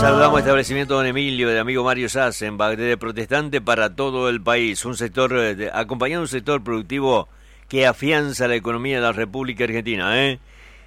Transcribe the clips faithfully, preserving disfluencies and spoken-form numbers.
Saludamos al establecimiento Don Emilio, del amigo Mario Sassenbach, desde Protestante para todo el país, un sector, de, acompañando un sector productivo que afianza la economía de la República Argentina, ¿eh?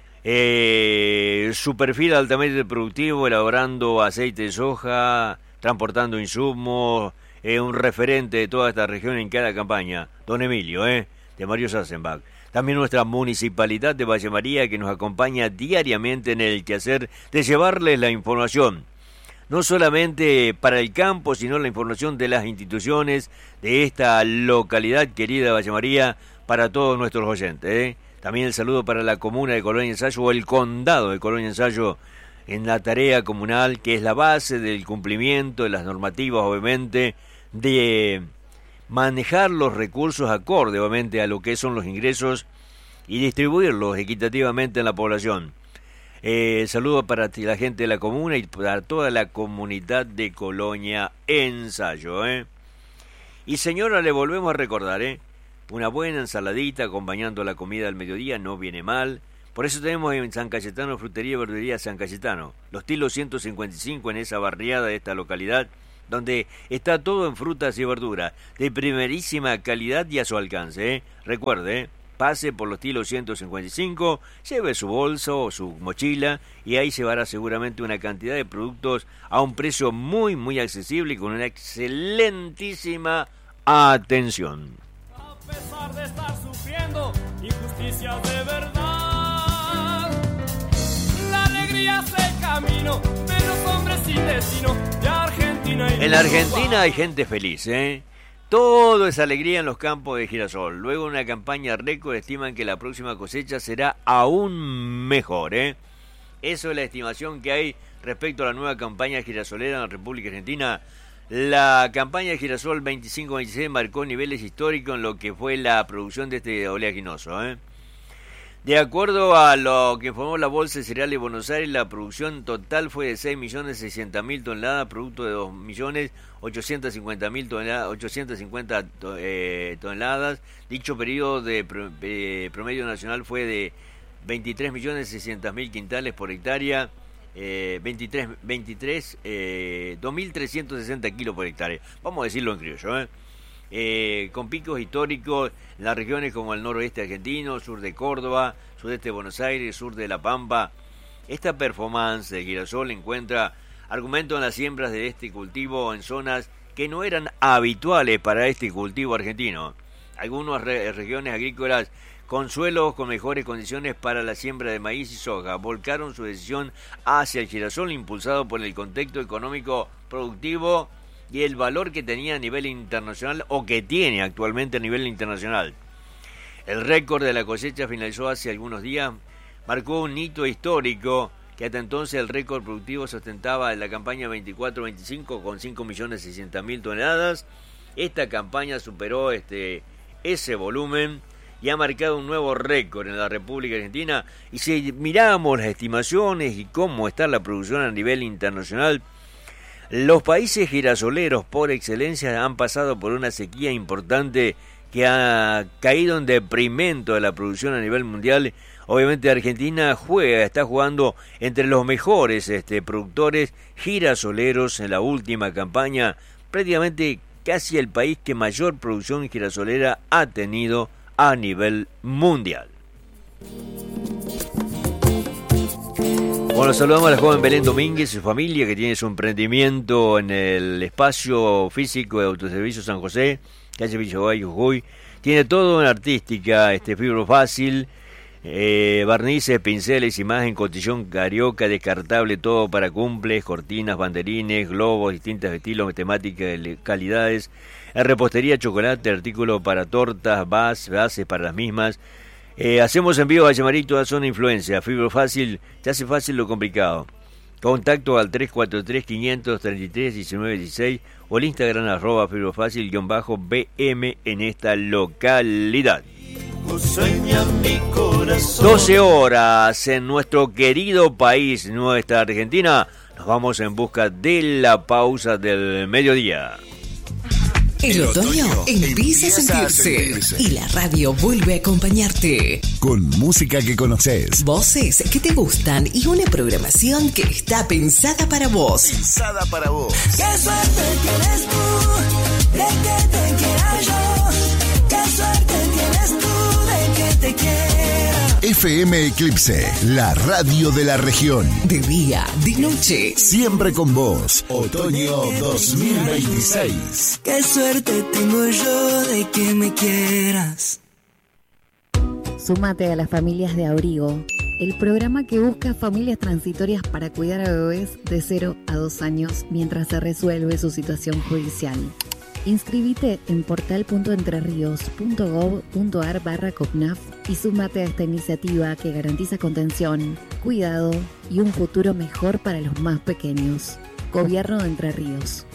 Eh, su perfil altamente productivo, elaborando aceite de soja, transportando insumos, eh, un referente de toda esta región en cada campaña, Don Emilio, ¿eh? de Mario Sassenbach. También nuestra municipalidad de Valle María, que nos acompaña diariamente en el quehacer de llevarles la información, no solamente para el campo, sino la información de las instituciones de esta localidad querida de Valle María para todos nuestros oyentes, ¿eh? También el saludo para la comuna de Colonia Ensayo o el condado de Colonia Ensayo en la tarea comunal, que es la base del cumplimiento de las normativas, obviamente, de manejar los recursos acorde, obviamente, a lo que son los ingresos y distribuirlos equitativamente en la población. Eh, saludo para la gente de la comuna y para toda la comunidad de Colonia Ensayo, ¿eh? Y señora, le volvemos a recordar, ¿eh? Una buena ensaladita acompañando la comida del mediodía no viene mal. Por eso tenemos en San Cayetano, Frutería y Verdulería San Cayetano, los Tilos ciento cincuenta y cinco, en esa barriada de esta localidad, donde está todo en frutas y verduras, de primerísima calidad y a su alcance, ¿eh? Recuerde, ¿eh? Pase por los Tilos ciento cincuenta y cinco, lleve su bolso o su mochila y ahí llevará seguramente una cantidad de productos a un precio muy, muy accesible y con una excelentísima atención. A pesar de estar sufriendo injusticias de verdad, la alegría es el camino de los hombres sin destino de Argentina. Y en la Argentina hay gente feliz, ¿eh? Todo es alegría en los campos de girasol. Luego una campaña récord estiman que la próxima cosecha será aún mejor, ¿eh? Eso es la estimación que hay respecto a la nueva campaña girasolera en la República Argentina. La campaña de girasol veinticinco veintiséis marcó niveles históricos en lo que fue la producción de este oleaginoso, ¿eh? De acuerdo a lo que informó la Bolsa de Cereales de Buenos Aires, la producción total fue de seis millones seiscientos mil toneladas, producto de dos millones ochocientos cincuenta mil toneladas, ochocientos cincuenta eh, toneladas. Dicho periodo de pro, eh, promedio nacional fue de veintitrés millones seiscientos mil quintales por hectárea, eh, veintitrés, veintitrés, eh, dos mil trescientos sesenta kilos por hectárea. Vamos a decirlo en criollo, ¿eh? Eh, con picos históricos en las regiones como el noroeste argentino, sur de Córdoba, sudeste de Buenos Aires, sur de La Pampa. Esta performance del girasol encuentra argumento en las siembras de este cultivo en zonas que no eran habituales para este cultivo argentino. Algunas re- regiones agrícolas con suelos con mejores condiciones para la siembra de maíz y soja volcaron su decisión hacia el girasol, impulsado por el contexto económico productivo y el valor que tenía a nivel internacional o que tiene actualmente a nivel internacional. El récord de la cosecha finalizó hace algunos días, marcó un hito histórico que hasta entonces el récord productivo se ostentaba en la campaña veinticuatro veinticinco con cinco millones seiscientos mil toneladas. Esta campaña superó este ese volumen y ha marcado un nuevo récord en la República Argentina. Y si miramos las estimaciones y cómo está la producción a nivel internacional, los países girasoleros por excelencia han pasado por una sequía importante que ha caído en deprimento de la producción a nivel mundial. Obviamente Argentina juega, está jugando entre los mejores este, productores girasoleros en la última campaña, prácticamente casi el país que mayor producción girasolera ha tenido a nivel mundial. Bueno, saludamos a la joven Belén Domínguez y su familia, que tiene su emprendimiento en el espacio físico de Autoservicio San José, calle Villagay, Jujuy. Tiene todo en artística, este fibro fácil, eh, barnices, pinceles, imagen, cotillón, carioca, descartable, todo para cumples, cortinas, banderines, globos, distintos estilos, temáticas, calidades, en repostería, chocolate, artículos para tortas, bases, bases para las mismas. Eh, hacemos envío a Valle María, toda zona influencia. Fibro fácil, te hace fácil lo complicado. Contacto al tres cuatro tres, quinientos treinta y tres, diecinueve dieciséis o el Instagram arroba fibrofácil guión bajo B M en esta localidad. doce horas en nuestro querido país, nuestra Argentina. Nos vamos en busca de la pausa del mediodía. El otoño empieza a sentirse y la radio vuelve a acompañarte. Con música que conoces, Voces que te gustan y una programación que está pensada para vos. Pensada para vos. Qué suerte tienes tú de que te quiera yo. Qué suerte tienes tú de que te quiera. F M Eclipse, la radio de la región. De día, de noche. Siempre con vos. Otoño dos mil veintiséis. Qué suerte tengo yo de que me quieras. Súmate a las familias de Abrigo, el programa que busca familias transitorias para cuidar a bebés de cero a dos años mientras se resuelve su situación judicial. Inscribite en portal punto entrerríos punto gob punto ar barra COPNAF y súmate a esta iniciativa que garantiza contención, cuidado y un futuro mejor para los más pequeños. Gobierno de Entre Ríos.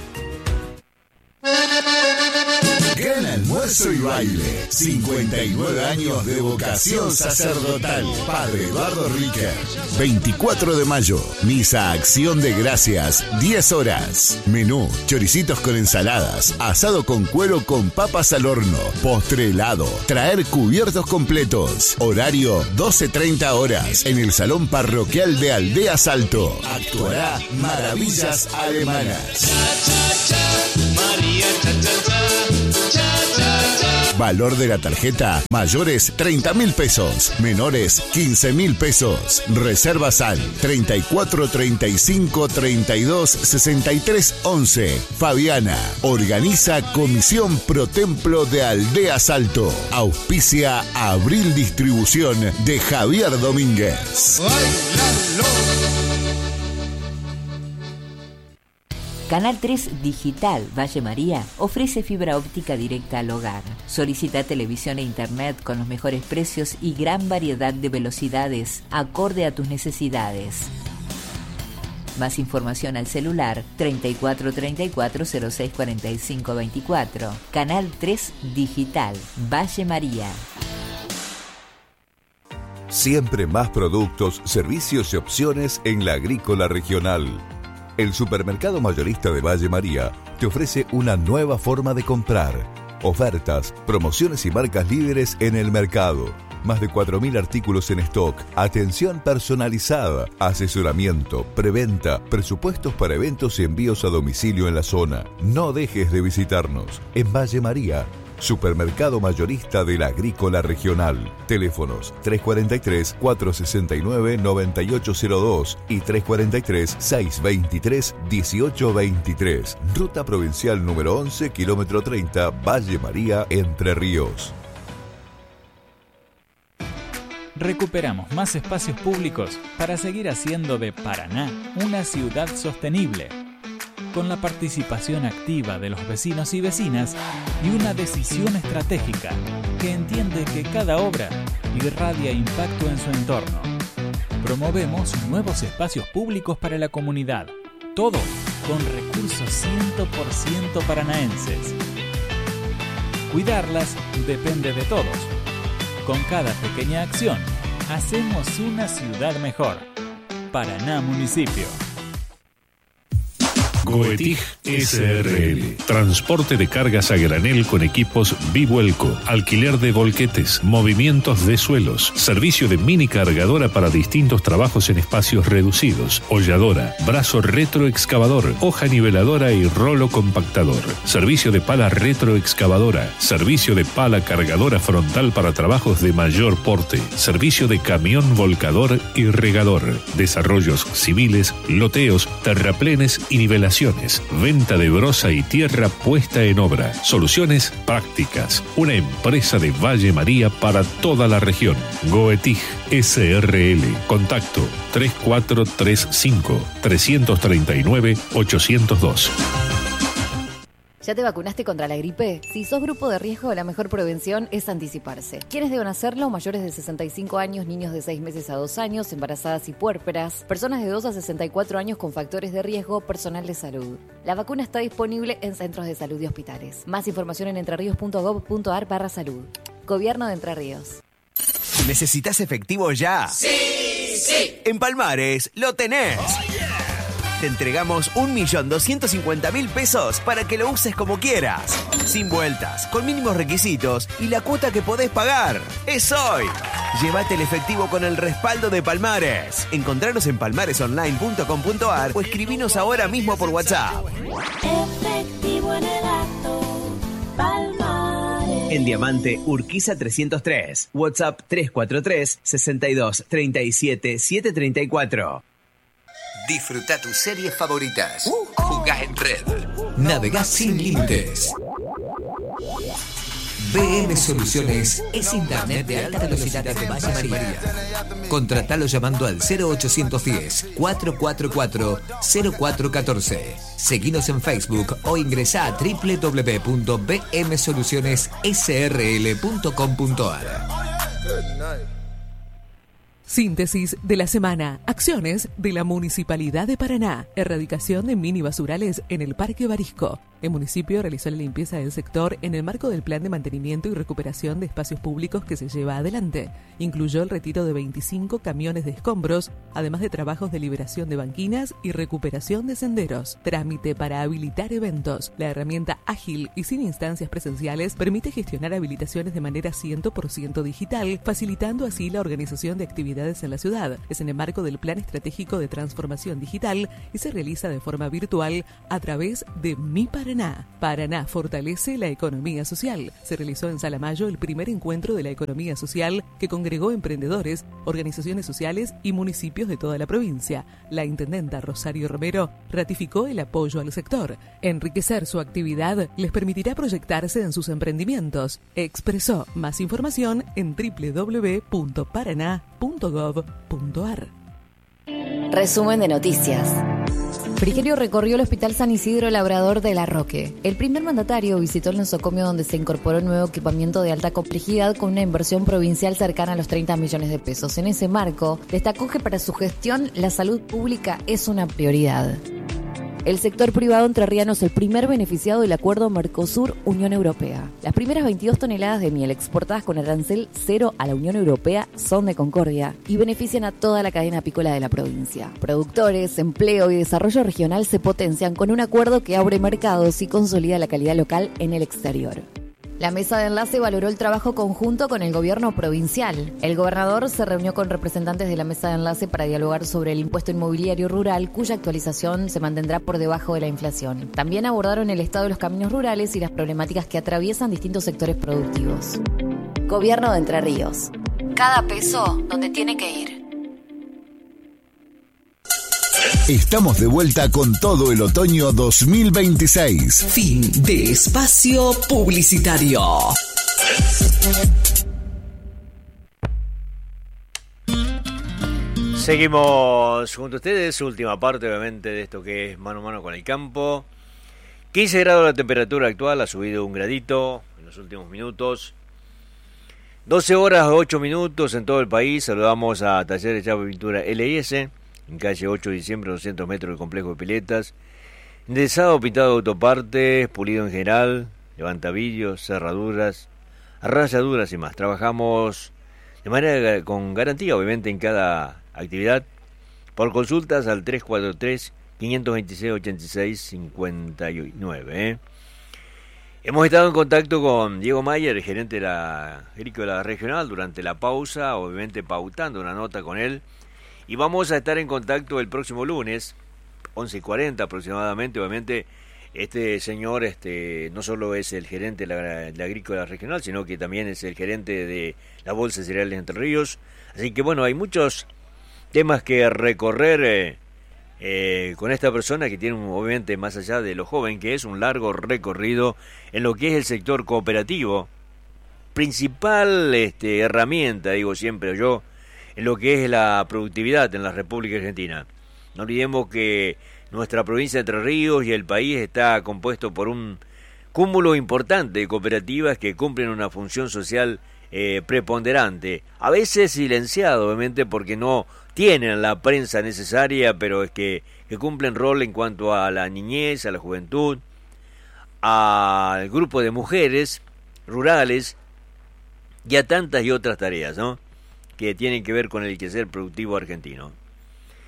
Gran almuerzo y baile. cincuenta y nueve años de vocación sacerdotal. Padre Eduardo Riquer. veinticuatro de mayo. Misa Acción de Gracias. diez horas. Menú: choricitos con ensaladas, asado con cuero con papas al horno, postre helado, traer cubiertos completos. Horario doce treinta horas en el Salón Parroquial de Aldea Salto. Actuará Maravillas Alemanas. Valor de la tarjeta: mayores treinta mil pesos, menores quince mil pesos. Reservas al treinta y cuatro treinta y cinco treinta y dos sesenta y tres once. Fabiana. Organiza Comisión Pro Templo de Aldea Salto. Auspicia Abril Distribución de Javier Domínguez. Canal tres Digital Valle María ofrece fibra óptica directa al hogar. Solicita televisión e internet con los mejores precios y gran variedad de velocidades, acorde a tus necesidades. Más información al celular treinta y cuatro treinta y cuatro cero seis cuarenta y cinco veinticuatro. Canal tres Digital Valle María. Siempre más productos, servicios y opciones en la Agrícola Regional. El supermercado mayorista de Valle María te ofrece una nueva forma de comprar. Ofertas, promociones y marcas líderes en el mercado. Más de cuatro mil artículos en stock, atención personalizada, asesoramiento, preventa, presupuestos para eventos y envíos a domicilio en la zona. No dejes de visitarnos. En Valle María, supermercado mayorista de la Agrícola Regional. Teléfonos tres cuatro tres, cuatro seis nueve, nueve ocho cero dos y tres cuatro tres, seis dos tres, uno ocho dos tres. Ruta provincial número once, kilómetro treinta, Valle María, Entre Ríos. Recuperamos más espacios públicos para seguir haciendo de Paraná una ciudad sostenible, con la participación activa de los vecinos y vecinas y una decisión estratégica que entiende que cada obra irradia impacto en su entorno. Promovemos nuevos espacios públicos para la comunidad, todo con recursos cien por ciento paranaenses. Cuidarlas depende de todos. Con cada pequeña acción, hacemos una ciudad mejor. Paraná Municipio. Goetig S R L. Transporte de cargas a granel con equipos Bivuelco, alquiler de volquetes, movimientos de suelos, servicio de mini cargadora para distintos trabajos en espacios reducidos, holladora, brazo retroexcavador, hoja niveladora y rolo compactador, servicio de pala retroexcavadora, servicio de pala cargadora frontal para trabajos de mayor porte, servicio de camión volcador y regador, desarrollos civiles, loteos, terraplenes y nivelación. Venta de brosa y tierra puesta en obra. Soluciones prácticas. Una empresa de Valle María para toda la región. Goetig S R L. Contacto tres cuatro tres cinco, tres tres nueve, ocho cero dos. ¿Ya te vacunaste contra la gripe? Si sos grupo de riesgo, la mejor prevención es anticiparse. ¿Quiénes deben hacerlo? Mayores de sesenta y cinco años, niños de seis meses a dos años, embarazadas y puérperas, personas de dos a sesenta y cuatro años con factores de riesgo, personal de salud. La vacuna está disponible en centros de salud y hospitales. Más información en entrerríos punto gob punto ar barra salud. Gobierno de Entre Ríos. ¿Necesitas efectivo ya? ¡Sí! ¡Sí! En Palmares lo tenés. Oh, yeah. te entregamos un millón doscientos cincuenta mil pesos para que lo uses como quieras. Sin vueltas, con mínimos requisitos y la cuota que podés pagar. ¡Es hoy! Llévate el efectivo con el respaldo de Palmares. Encontranos en palmares online punto com punto a r o escribinos ahora mismo por WhatsApp. Efectivo en el acto, Palmares. En Diamante, Urquiza trescientos tres. WhatsApp tres cuatro tres, sesenta y dos, treinta y siete, setecientos treinta y cuatro. Disfruta tus series favoritas. Jugá en red. Navegá sin límites. B M Soluciones es internet de alta velocidad de Valle María. Contratalo llamando al cero ochocientos diez, cuatrocientos cuarenta y cuatro, cero cuatro uno cuatro. Seguinos en Facebook o ingresá a doble u doble u doble u punto b m soluciones s r l punto com punto a r. Síntesis de la semana. Acciones de la Municipalidad de Paraná. Erradicación de mini basurales en el Parque Barisco. El municipio realizó la limpieza del sector en el marco del Plan de Mantenimiento y Recuperación de Espacios Públicos que se lleva adelante. Incluyó el retiro de veinticinco camiones de escombros, además de trabajos de liberación de banquinas y recuperación de senderos. Trámite para habilitar eventos. La herramienta ágil y sin instancias presenciales permite gestionar habilitaciones de manera cien por ciento digital, facilitando así la organización de actividades en la ciudad. Es en el marco del Plan Estratégico de Transformación Digital y se realiza de forma virtual a través de Mi Paraná. Paraná fortalece la economía social. Se realizó en Salamayo el primer encuentro de la economía social que congregó emprendedores, organizaciones sociales y municipios de toda la provincia. La intendenta Rosario Romero ratificó el apoyo al sector. Enriquecer su actividad les permitirá proyectarse en sus emprendimientos. Expresó más información en doble u doble u doble u punto paraná punto gov punto a r. Resumen de noticias. Frigerio recorrió el Hospital San Isidro Labrador de La Roque. El primer mandatario visitó el nosocomio donde se incorporó un nuevo equipamiento de alta complejidad con una inversión provincial cercana a los treinta millones de pesos. En ese marco, destacó que para su gestión la salud pública es una prioridad. El sector privado entrerriano es el primer beneficiado del acuerdo Mercosur-Unión Europea. Las primeras veintidós toneladas de miel exportadas con arancel cero a la Unión Europea son de Concordia y benefician a toda la cadena apícola de la provincia. Productores, empleo y desarrollo regional se potencian con un acuerdo que abre mercados y consolida la calidad local en el exterior. La mesa de enlace valoró el trabajo conjunto con el gobierno provincial. El gobernador se reunió con representantes de la mesa de enlace para dialogar sobre el impuesto inmobiliario rural, cuya actualización se mantendrá por debajo de la inflación. También abordaron el estado de los caminos rurales y las problemáticas que atraviesan distintos sectores productivos. Gobierno de Entre Ríos. Cada peso donde tiene que ir. Estamos de vuelta con todo el otoño dos mil veintiséis. Fin de espacio publicitario. Seguimos junto a ustedes, última parte obviamente de esto que es mano a mano con el campo. quince grados la temperatura actual, ha subido un gradito en los últimos minutos. doce horas ocho minutos en todo el país. Saludamos a Talleres Chapa Pintura L I S. En calle ocho de diciembre, doscientos metros del complejo de piletas. Enderezado, pintado de autopartes, pulido en general, levantavidrios, cerraduras, rayaduras y más. Trabajamos de manera con garantía, obviamente, en cada actividad. Por consultas al tres cuatro tres, cinco dos seis, ocho seis cinco nueve. ¿eh? Hemos estado en contacto con Diego Mayer, el gerente de la agrícola regional, durante la pausa, obviamente pautando una nota con él. Y vamos a estar en contacto el próximo lunes, once y cuarenta aproximadamente. Obviamente, este señor este no solo es el gerente de la, de la agrícola regional, sino que también es el gerente de la Bolsa de Cereales de Entre Ríos. Así que, bueno, hay muchos temas que recorrer eh, eh, con esta persona que tiene, obviamente, más allá de lo joven que es, un largo recorrido en lo que es el sector cooperativo. Principal este, herramienta, digo siempre yo, en lo que es la productividad en la República Argentina. No olvidemos que nuestra provincia de Entre Ríos y el país está compuesto por un cúmulo importante de cooperativas que cumplen una función social eh, preponderante, a veces silenciado, obviamente, porque no tienen la prensa necesaria, pero es que, que cumplen rol en cuanto a la niñez, a la juventud, al grupo de mujeres rurales y a tantas y otras tareas, ¿no?, que tienen que ver con el quehacer productivo argentino.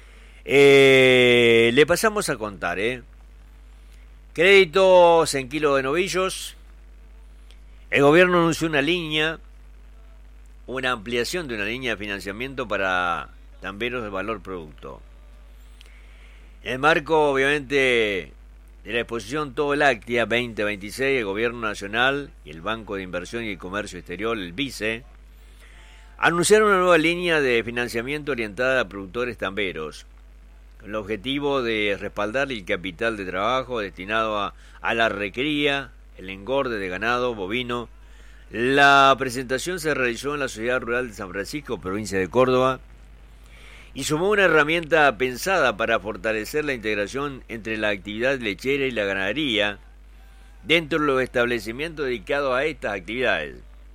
Eh, le pasamos a contar, ¿eh? Créditos en kilo de novillos. El gobierno anunció una línea, una ampliación de una línea de financiamiento para tamberos de valor producto. En el marco, obviamente, de la exposición Todo Láctea veinte veintiséis, el Gobierno Nacional y el Banco de Inversión y Comercio Exterior, el BICE, anunciaron una nueva línea de financiamiento orientada a productores tamberos, con el objetivo de respaldar el capital de trabajo destinado a, a la recría, el engorde de ganado bovino. La presentación se realizó en la Sociedad Rural de San Francisco, provincia de Córdoba, y sumó una herramienta pensada para fortalecer la integración entre la actividad lechera y la ganadería dentro de los establecimientos dedicados a estas actividades.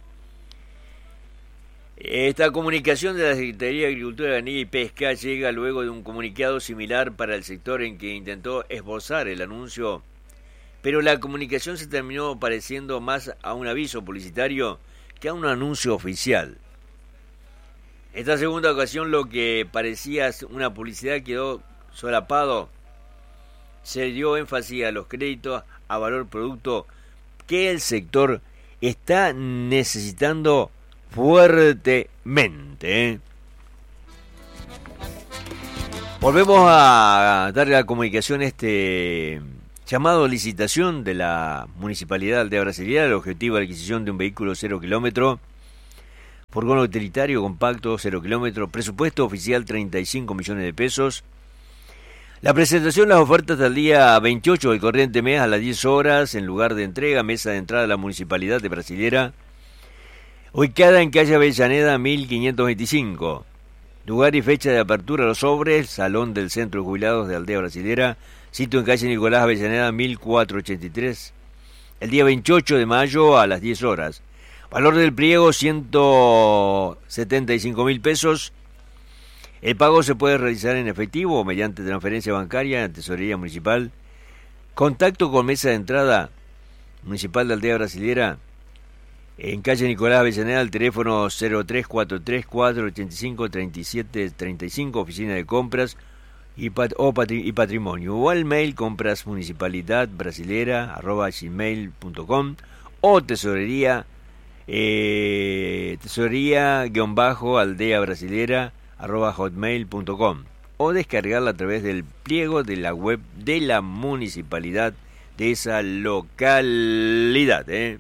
Esta comunicación de la Secretaría de Agricultura, Ganadería y Pesca llega luego de un comunicado similar para el sector en que intentó esbozar el anuncio, pero la comunicación se terminó pareciendo más a un aviso publicitario que a un anuncio oficial. Esta segunda ocasión, lo que parecía una publicidad quedó solapado. Se dio énfasis a los créditos a valor producto que el sector está necesitando fuertemente. ¿eh? Volvemos a darle la comunicación este llamado a licitación de la Municipalidad de Aldea Brasilera, el objetivo de adquisición de un vehículo cero kilómetro, furgón utilitario compacto cero kilómetro, presupuesto oficial treinta y cinco millones de pesos. La presentación de las ofertas hasta el día veintiocho del corriente mes a las diez horas en lugar de entrega, mesa de entrada de la Municipalidad de Brasilera, ubicada en calle Avellaneda mil quinientos veinticinco. Lugar y fecha de apertura los sobres, Salón del Centro de Jubilados de Aldea Brasilera, sitio en calle Nicolás Avellaneda mil cuatrocientos ochenta y tres, el día veintiocho de mayo a las diez horas. Valor del pliego ciento setenta y cinco mil pesos. El pago se puede realizar en efectivo o mediante transferencia bancaria en Tesorería Municipal. Contacto con mesa de entrada municipal de Aldea Brasilera en calle Nicolás Avellaneda, el teléfono cero tres cuatro tres cuatro ocho cinco tres siete tres cinco, oficina de compras y, pat o patri y patrimonio, o al mail comprasmunicipalidadbrasilera arroba gmail punto com o tesorería Eh, tesorería-aldea brasilera arroba hotmail punto com o descargarla a través del pliego de la web de la municipalidad de esa localidad. ¿eh?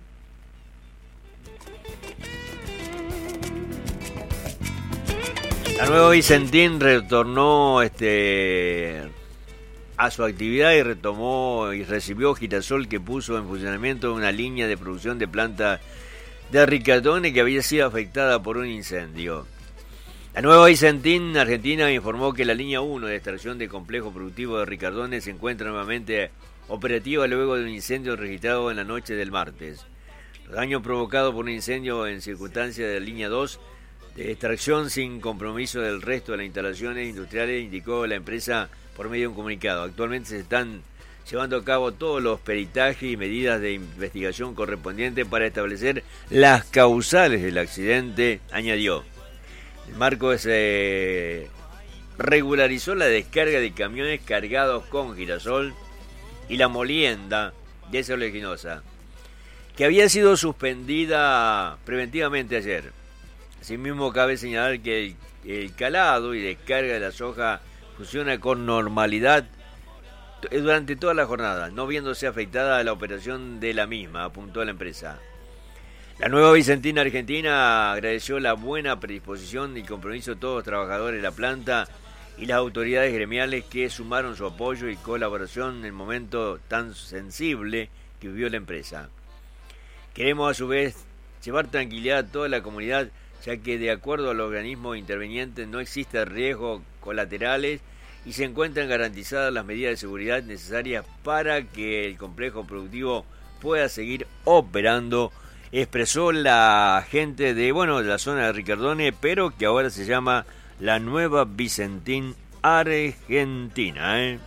La nueva Vicentín retornó este a su actividad y retomó y recibió Girasol, que puso en funcionamiento una línea de producción de planta de Ricardone que había sido afectada por un incendio. La nueva Vicentín Argentina informó que la línea uno de extracción de complejo productivo de Ricardone se encuentra nuevamente operativa luego de un incendio registrado en la noche del martes. Los daños provocados por un incendio en circunstancias de la línea dos de extracción sin compromiso del resto de las instalaciones industriales, indicó la empresa por medio de un comunicado. Actualmente se están llevando a cabo todos los peritajes y medidas de investigación correspondientes para establecer las causales del accidente, añadió. En el marco se regularizó la descarga de camiones cargados con girasol y la molienda de esa oleaginosa, que había sido suspendida preventivamente ayer. Asimismo, cabe señalar que el, el calado y descarga de la soja funciona con normalidad durante toda la jornada, no viéndose afectada la operación de la misma, apuntó la empresa. La nueva Vicentina Argentina agradeció la buena predisposición y compromiso de todos los trabajadores de la planta y las autoridades gremiales que sumaron su apoyo y colaboración en el momento tan sensible que vivió la empresa. Queremos a su vez llevar tranquilidad a toda la comunidad, ya que de acuerdo al organismo interveniente no existe riesgos colaterales y se encuentran garantizadas las medidas de seguridad necesarias para que el complejo productivo pueda seguir operando, expresó la gente de, bueno, de la zona de Ricardone, pero que ahora se llama la nueva Vicentín Argentina. ¿eh?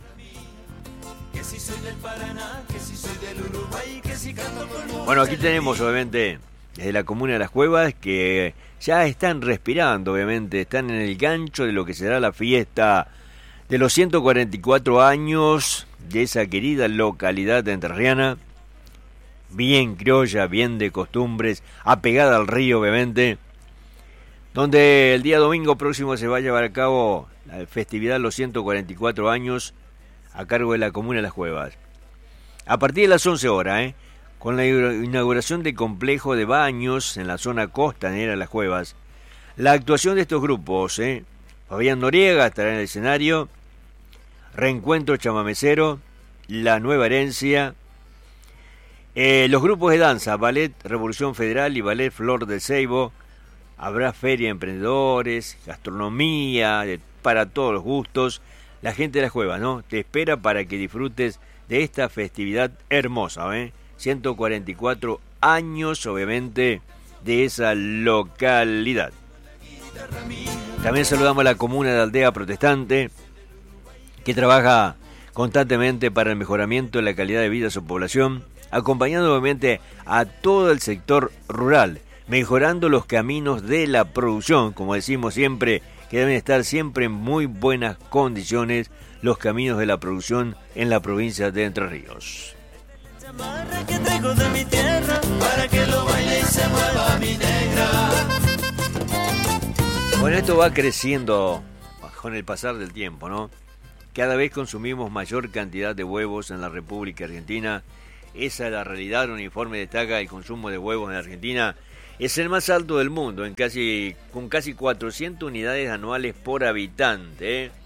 Bueno, aquí tenemos obviamente desde la comuna de Las Cuevas que ya están respirando, obviamente, están en el gancho de lo que será la fiesta de los ciento cuarenta y cuatro años de esa querida localidad entrerriana, bien criolla, bien de costumbres, apegada al río obviamente, donde el día domingo próximo se va a llevar a cabo la festividad de los ciento cuarenta y cuatro años a cargo de la Comuna de Las Cuevas. A partir de las once horas, ¿eh? con la inauguración del complejo de baños en la zona costanera de Las Cuevas, la actuación de estos grupos, ¿eh? Fabián Noriega estará en el escenario, Reencuentro Chamamecero, La Nueva Herencia, eh, los grupos de danza, Ballet Revolución Federal y Ballet Flor del Ceibo. Habrá feria de emprendedores, gastronomía, de, para todos los gustos. La gente de Las Cuevas, ¿no? Te espera para que disfrutes de esta festividad hermosa, ¿eh? ciento cuarenta y cuatro años, obviamente, de esa localidad. También saludamos a la comuna de Aldea Protestante, que trabaja constantemente para el mejoramiento de la calidad de vida de su población, acompañando obviamente a todo el sector rural, mejorando los caminos de la producción, como decimos siempre, que deben estar siempre en muy buenas condiciones los caminos de la producción en la provincia de Entre Ríos. Que traigo de mi tierra para que lo baile y se mueva mi negra. Bueno, esto va creciendo con el pasar del tiempo, ¿no? Cada vez consumimos mayor cantidad de huevos en la República Argentina. Esa es la realidad. El informe destaca el consumo de huevos en Argentina es el más alto del mundo, en casi con casi cuatrocientas unidades anuales por habitante. ¿eh?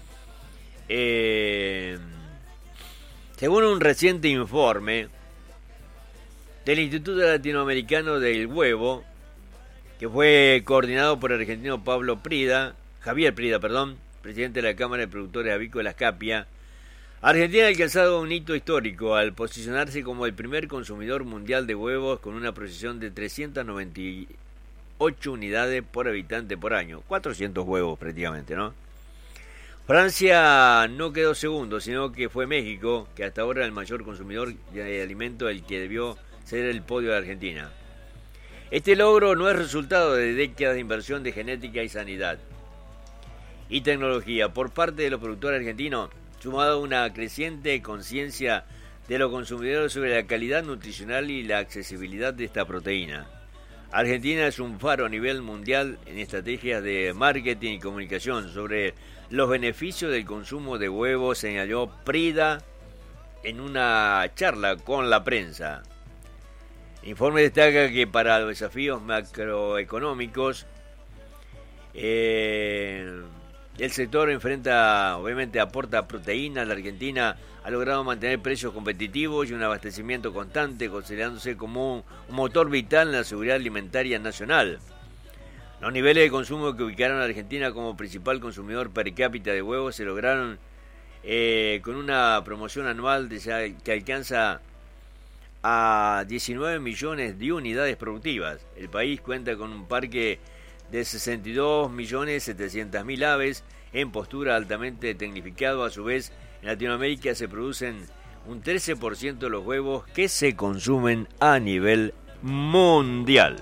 Eh, según un reciente informe del Instituto Latinoamericano del Huevo, que fue coordinado por el argentino Pablo Prida, Javier Prida, perdón, presidente de la Cámara de Productores Avícolas Capia, Argentina ha alcanzado un hito histórico al posicionarse como el primer consumidor mundial de huevos con una producción de trescientas noventa y ocho unidades por habitante por año, cuatrocientos huevos prácticamente, ¿no? Francia no quedó segundo, sino que fue México, que hasta ahora es el mayor consumidor de alimentos, el que debió ser el podio de Argentina. Este logro no es resultado de décadas de inversión de genética y sanidad y tecnología por parte de los productores argentinos, sumado a una creciente conciencia de los consumidores sobre la calidad nutricional y la accesibilidad de esta proteína. Argentina es un faro a nivel mundial en estrategias de marketing y comunicación sobre los beneficios del consumo de huevos, señaló Prida en una charla con la prensa. El informe destaca que para los desafíos macroeconómicos, eh, el sector enfrenta, obviamente aporta proteína. La Argentina ha logrado mantener precios competitivos y un abastecimiento constante, considerándose como un, un motor vital en la seguridad alimentaria nacional. Los niveles de consumo que ubicaron a Argentina como principal consumidor per cápita de huevos se lograron eh, con una promoción anual de, que alcanza a diecinueve millones de unidades productivas. El país cuenta con un parque de sesenta y dos millones setecientas mil aves en postura altamente tecnificado. A su vez, en Latinoamérica se producen un trece por ciento de los huevos que se consumen a nivel mundial.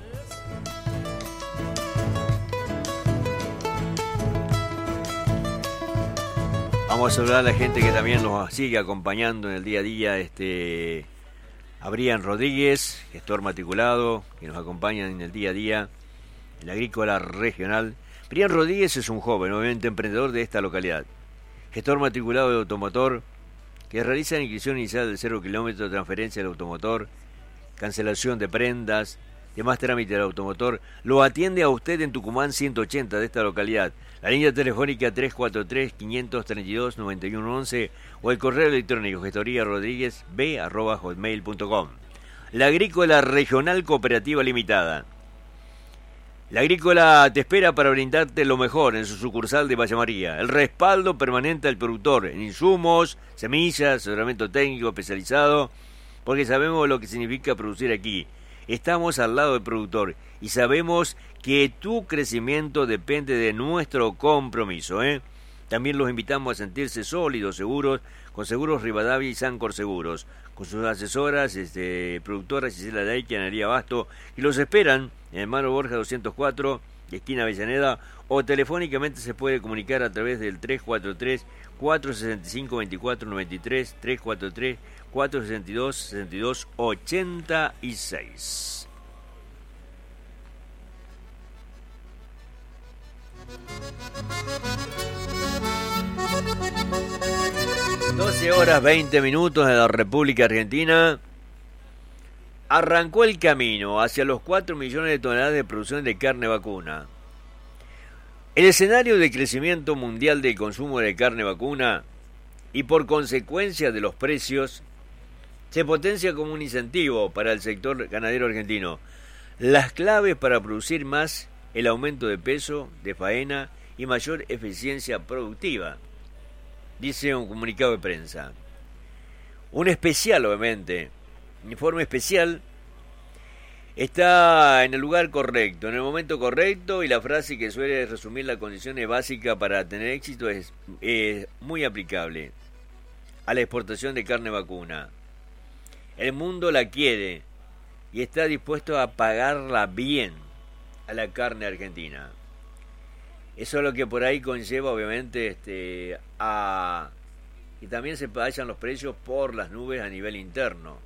Vamos a saludar a la gente que también nos sigue acompañando en el día a día. Este, a Brian Rodríguez, gestor matriculado, que nos acompaña en el día a día. El agrícola regional. Brian Rodríguez es un joven, obviamente emprendedor de esta localidad. Gestor matriculado de automotor, que realiza la inscripción inicial del cero kilómetro, transferencia del automotor, cancelación de prendas, demás trámites del automotor. Lo atiende a usted en Tucumán ciento ochenta de esta localidad. La línea telefónica tres cuatro tres, cinco tres dos, nueve uno uno o el correo electrónico gestoría rodríguez b arroba hotmail punto com. La agrícola regional cooperativa limitada. La Agrícola te espera para brindarte lo mejor en su sucursal de Valle María. El respaldo permanente al productor en insumos, semillas, asesoramiento técnico especializado, porque sabemos lo que significa producir aquí. Estamos al lado del productor y sabemos que tu crecimiento depende de nuestro compromiso, ¿eh? También los invitamos a sentirse sólidos, seguros, con Seguros Rivadavia y Sancor Seguros, con sus asesoras, este, productoras Gisela Day y Analía Basto, y los esperan en Hermano Borja doscientos cuatro, esquina Avellaneda, o telefónicamente se puede comunicar a través del tres cuatro tres, cuatro seis cinco, dos cuatro nueve tres, tres cuatro tres, cuatro seis dos, seis dos ocho seis. doce horas veinte minutos de la República Argentina. Arrancó el camino hacia los cuatro millones de toneladas de producción de carne vacuna. El escenario de crecimiento mundial del consumo de carne vacuna y por consecuencia de los precios se potencia como un incentivo para el sector ganadero argentino. Las claves para producir más, el aumento de peso, de faena y mayor eficiencia productiva, dice un comunicado de prensa. Un especial, obviamente, un informe especial está en el lugar correcto, en el momento correcto, y la frase que suele resumir las condiciones básicas para tener éxito es, es muy aplicable a la exportación de carne vacuna. El mundo la quiere y está dispuesto a pagarla bien a la carne argentina. Eso es lo que por ahí conlleva, obviamente, este, a y también se vayan los precios por las nubes a nivel interno,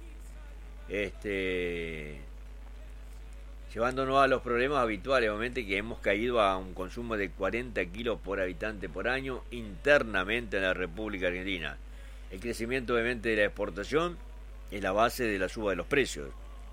este, llevándonos a los problemas habituales, obviamente, que hemos caído a un consumo de cuarenta kilos por habitante por año internamente en la República Argentina. El crecimiento, obviamente, de la exportación es la base de la suba de los precios.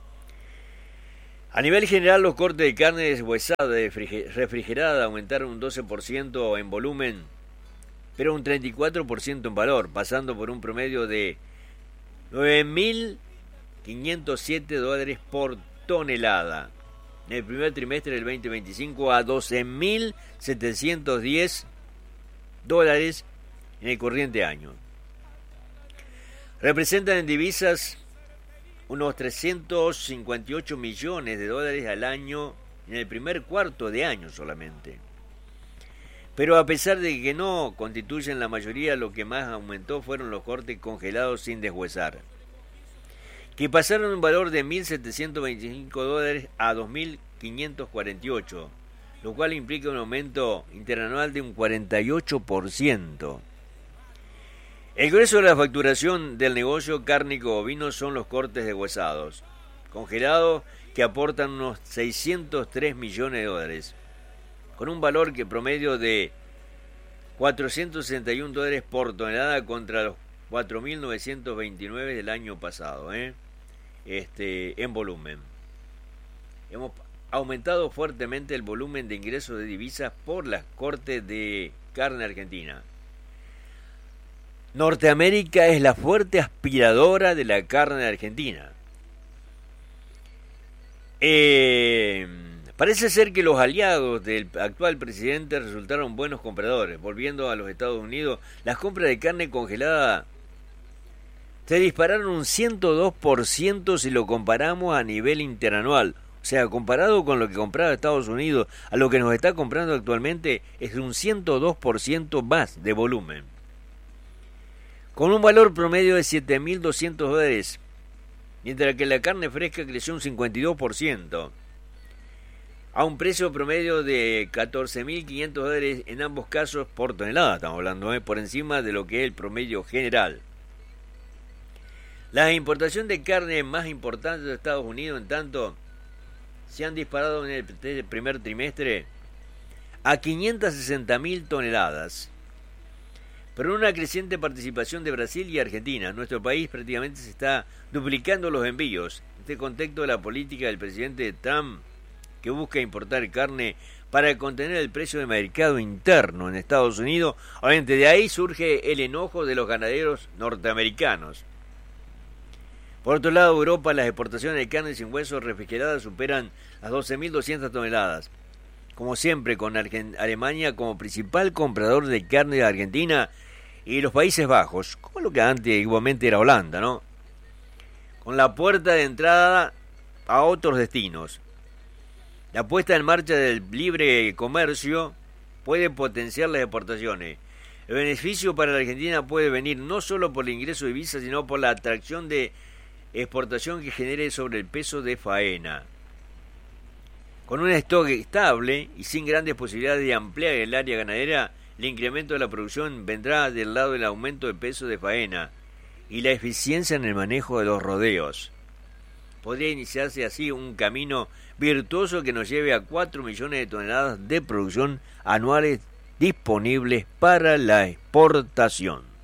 A nivel general, los cortes de carne deshuesada refrigerada aumentaron un doce por ciento en volumen, pero un treinta y cuatro por ciento en valor, pasando por un promedio de nueve mil quinientos siete dólares por tonelada en el primer trimestre del veinte veinticinco a doce mil setecientos diez dólares en el corriente año. Representan en divisas unos trescientos cincuenta y ocho millones de dólares al año en el primer cuarto de año solamente. Pero a pesar de que no constituyen la mayoría, lo que más aumentó fueron los cortes congelados sin deshuesar, que pasaron un valor de mil setecientos veinticinco dólares a dos mil quinientos cuarenta y ocho, lo cual implica un aumento interanual de un cuarenta y ocho por ciento. El grueso de la facturación del negocio cárnico ovino son los cortes deshuesados, congelados, que aportan unos seiscientos tres millones de dólares, con un valor que promedio de cuatrocientos sesenta y un dólares por tonelada contra los cuatro mil novecientos veintinueve del año pasado, ¿eh? este, en volumen. Hemos aumentado fuertemente el volumen de ingresos de divisas por las cortes de carne argentina. Norteamérica es la fuerte aspiradora de la carne argentina. Eh, parece ser que los aliados del actual presidente resultaron buenos compradores. Volviendo a los Estados Unidos, las compras de carne congelada se dispararon un ciento dos por ciento si lo comparamos a nivel interanual. O sea, comparado con lo que compraba Estados Unidos a lo que nos está comprando actualmente, es un ciento dos por ciento más de volumen, con un valor promedio de siete mil doscientos dólares, mientras que la carne fresca creció un cincuenta y dos por ciento, a un precio promedio de catorce mil quinientos dólares en ambos casos por tonelada, estamos hablando, ¿eh? por encima de lo que es el promedio general. Las importaciones de carne más importantes de Estados Unidos, en tanto, se han disparado en el primer trimestre a quinientas sesenta mil toneladas, pero una creciente participación de Brasil y Argentina. Nuestro país prácticamente se está duplicando los envíos. En este contexto de la política del presidente Trump, que busca importar carne para contener el precio de mercado interno en Estados Unidos, obviamente de ahí surge el enojo de los ganaderos norteamericanos. Por otro lado, Europa, las exportaciones de carne sin hueso refrigerada superan las doce mil doscientas toneladas. Como siempre, con Argen- Alemania como principal comprador de carne de Argentina y los Países Bajos, como lo que antes igualmente era Holanda, ¿no? Con la puerta de entrada a otros destinos. La puesta en marcha del libre comercio puede potenciar las exportaciones. El beneficio para la Argentina puede venir no solo por el ingreso de divisas, sino por la atracción de exportación que genere sobre el peso de faena. Con un stock estable y sin grandes posibilidades de ampliar el área ganadera, el incremento de la producción vendrá del lado del aumento de peso de faena y la eficiencia en el manejo de los rodeos. Podría iniciarse así un camino virtuoso que nos lleve a cuatro millones de toneladas de producción anuales disponibles para la exportación.